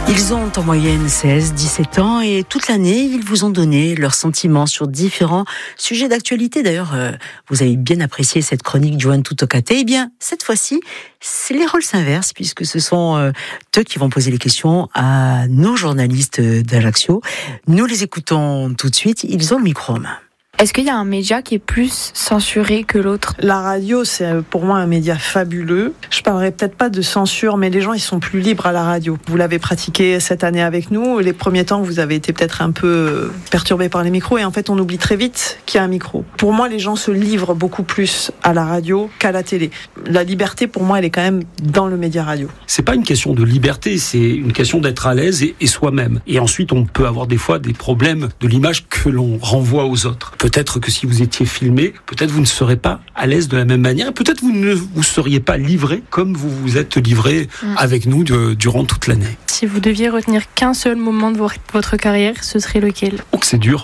Ils ont en moyenne 16, 17 ans et toute l'année, ils vous ont donné leurs sentiments sur différents sujets d'actualité. D'ailleurs, vous avez bien apprécié cette chronique de Juventude Tocate. Eh bien, cette fois-ci, les rôles s'inversent puisque ce sont eux qui vont poser les questions à nos journalistes d'Ajaccio. Nous les écoutons tout de suite. Ils ont le micro en main. Est-ce qu'il y a un média qui est plus censuré que l'autre ? La radio, c'est pour moi un média fabuleux. Je parlerai peut-être pas de censure, mais les gens, ils sont plus libres à la radio. Vous l'avez pratiqué cette année avec nous. Les premiers temps, vous avez été peut-être un peu perturbés par les micros et en fait, on oublie très vite qu'il y a un micro. Pour moi, les gens se livrent beaucoup plus à la radio qu'à la télé. La liberté, pour moi, elle est quand même dans le média radio. C'est pas une question de liberté, c'est une question d'être à l'aise et soi-même. Et ensuite, on peut avoir des fois des problèmes de l'image que l'on renvoie aux autres. Peut-être que si vous étiez filmé, peut-être vous ne serez pas à l'aise de la même manière, et peut-être vous ne vous seriez pas livré comme vous vous êtes livré avec nous durant toute l'année. Si vous deviez retenir qu'un seul moment de votre carrière, ce serait lequel ? Oh, que c'est dur.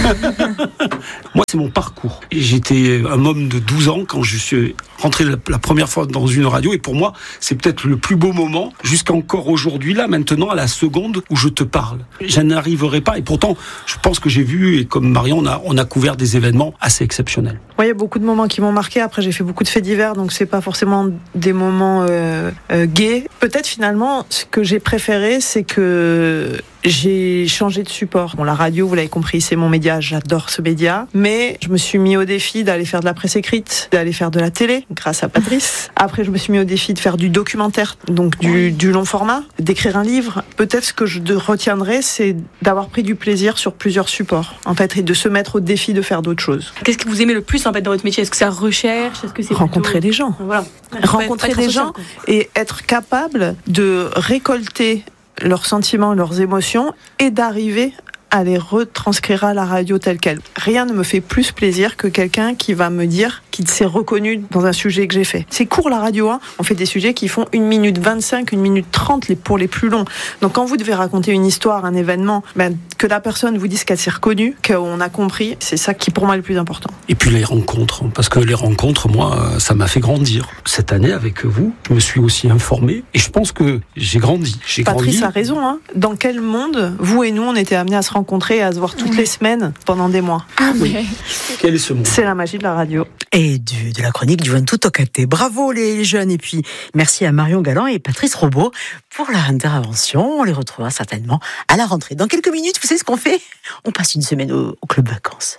Moi, c'est mon parcours. J'étais un homme de 12 ans quand je suis rentré la première fois dans une radio, et pour moi, c'est peut-être le plus beau moment, jusqu'encore aujourd'hui, là, maintenant, à la seconde où je te parle. Je n'arriverai pas, et pourtant, je pense que j'ai vu, et comme Marion, on a couvert des événements assez exceptionnels. Oui, il y a beaucoup de moments qui m'ont marqué. Après, j'ai fait beaucoup de faits divers, donc c'est pas forcément des moments gays. Peut-être, finalement, ce que j'ai préféré, c'est que j'ai changé de support. Bon, la radio, vous l'avez compris, c'est mon média, j'adore ce média. Mais je me suis mis au défi d'aller faire de la presse écrite, d'aller faire de la télé, grâce à Patrice. Après, je me suis mis au défi de faire du documentaire, donc du long format, d'écrire un livre. Peut-être ce que je retiendrai, c'est d'avoir pris du plaisir sur plusieurs supports, en fait, et de se mettre au défi de faire d'autres choses. Qu'est-ce que vous aimez le plus, en fait, dans votre métier ? Est-ce que c'est la recherche ? Est-ce que c'est rencontrer des gens. Voilà. Rencontrer des gens et être capable de récolter leurs sentiments, leurs émotions et d'arriver à les retranscrire à la radio telle quelle. Rien ne me fait plus plaisir que quelqu'un qui va me dire qu'il s'est reconnu dans un sujet que j'ai fait. C'est court la radio, hein. On fait des sujets qui font 1 minute 25, 1 minute 30 pour les plus longs. Donc quand vous devez raconter une histoire, un événement, que la personne vous dise qu'elle s'est reconnue, qu'on a compris, c'est ça qui pour moi est le plus important. Et puis les rencontres, parce que les rencontres, moi, ça m'a fait grandir. Cette année avec vous, je me suis aussi informé et je pense que j'ai grandi. Patrice a raison, hein. Dans quel monde, vous et nous, on était amenés à se rencontrer et à se voir toutes les semaines pendant des mois. Ah oui. Quel est ce monde ? C'est la magie de la radio. Et de la chronique du Juventude Tocate. Bravo les jeunes, et puis merci à Marion Galland et Patrice Robot pour leur intervention. On les retrouvera certainement à la rentrée. Dans quelques minutes, vous savez ce qu'on fait ? On passe une semaine au club vacances.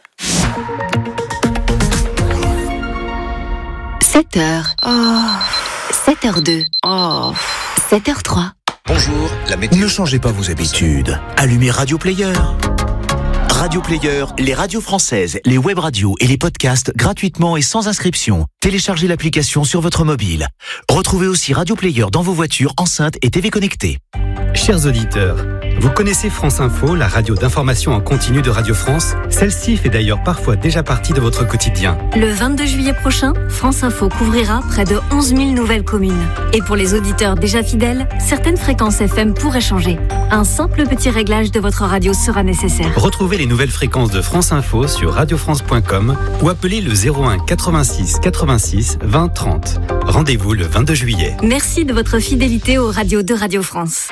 7h. 7h02. 7h03. Bonjour, la météo. Ne changez pas vos habitudes. Allumez Radio Player. Radio Player, les radios françaises, les web radios et les podcasts gratuitement et sans inscription. Téléchargez l'application sur votre mobile. Retrouvez aussi Radio Player dans vos voitures, enceintes et TV connectées. Chers auditeurs, vous connaissez France Info, la radio d'information en continu de Radio France ? Celle-ci fait d'ailleurs parfois déjà partie de votre quotidien. Le 22 juillet prochain, France Info couvrira près de 11 000 nouvelles communes. Et pour les auditeurs déjà fidèles, certaines fréquences FM pourraient changer. Un simple petit réglage de votre radio sera nécessaire. Retrouvez les nouvelles fréquences de France Info sur radiofrance.com ou appelez le 01 86 86 20 30. Rendez-vous le 22 juillet. Merci de votre fidélité aux radios de Radio France.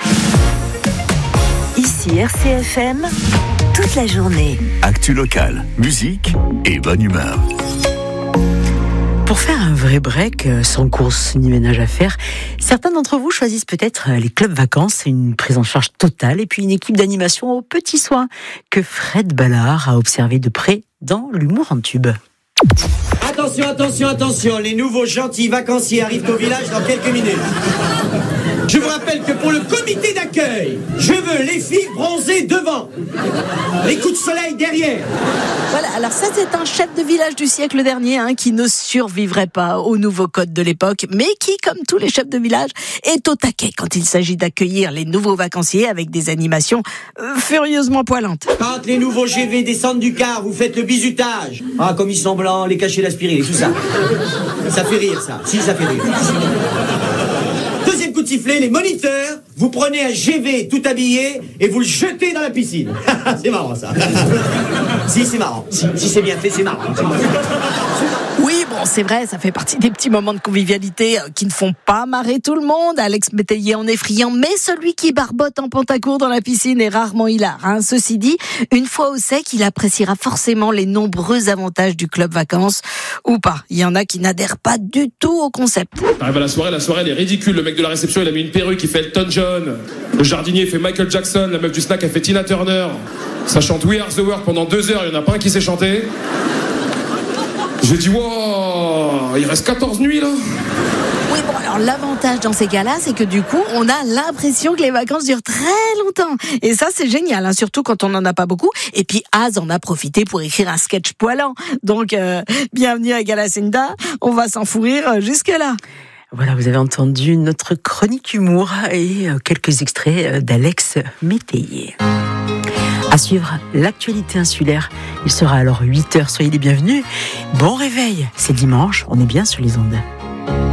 Ici RCFM, toute la journée. Actu locale, musique et bonne humeur. Pour faire un vrai break, sans course ni ménage à faire, certains d'entre vous choisissent peut-être les clubs vacances, une prise en charge totale et puis une équipe d'animation aux petits soins que Fred Ballard a observé de près dans l'humour en tube. Attention, les nouveaux gentils vacanciers arrivent au village dans quelques minutes. Je vous rappelle que pour le comité d'accueil, je veux les filles bronzées devant, les coups de soleil derrière. Voilà, alors ça c'est un chef de village du siècle dernier qui ne survivrait pas aux nouveaux codes de l'époque, mais qui, comme tous les chefs de village, est au taquet quand il s'agit d'accueillir les nouveaux vacanciers avec des animations furieusement poilantes. Quand les nouveaux GV descendent du car, vous faites le bizutage. Ah, comme ils sont blancs, les cachets d'aspirine et tout ça. Ça fait rire, ça. Si, ça fait rire. Deuxième coup de sifflet, les moniteurs, vous prenez un GV tout habillé et vous le jetez dans la piscine. C'est marrant, ça. Si, c'est marrant. Si c'est bien fait, c'est marrant. Oui, bon, c'est vrai, ça fait partie des petits moments de convivialité qui ne font pas marrer tout le monde. Alex Métayer en est friand, mais celui qui barbote en pantacourt dans la piscine est rarement hilar. Ceci dit, une fois au sec, il appréciera forcément les nombreux avantages du club vacances. Ou pas, il y en a qui n'adhèrent pas du tout au concept. Arrive à la soirée elle est ridicule. Le mec de la réception, il a mis une perruque, il fait Elton John. Le jardinier, il fait Michael Jackson. La meuf du snack, elle fait Tina Turner. Ça chante We Are The World pendant 2 heures, il n'y en a pas un qui sait chanter. J'ai dit, wow, il reste 14 nuits là. Oui, bon, alors l'avantage dans ces cas-là, c'est que du coup, on a l'impression que les vacances durent très longtemps. Et ça, c'est génial, surtout quand on n'en a pas beaucoup. Et puis, Az en a profité pour écrire un sketch poilant. Donc, bienvenue à Galacinda, on va s'en fou rire jusque-là. Voilà, vous avez entendu notre chronique humour et quelques extraits d'Alex Métayer. À suivre l'actualité insulaire. Il sera alors 8h, soyez les bienvenus. Bon réveil, c'est dimanche, on est bien sur les ondes.